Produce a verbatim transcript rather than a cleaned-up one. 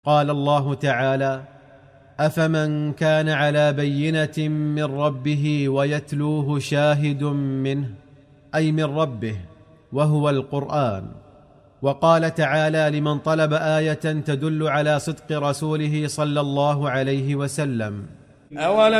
قال الله تعالى: أفمن كان على بينة من ربه ويتلوه شاهد منه، أي من ربه، وهو القرآن. وقال تعالى لمن طلب آية تدل على صدق رسوله صلى الله عليه وسلم: أولم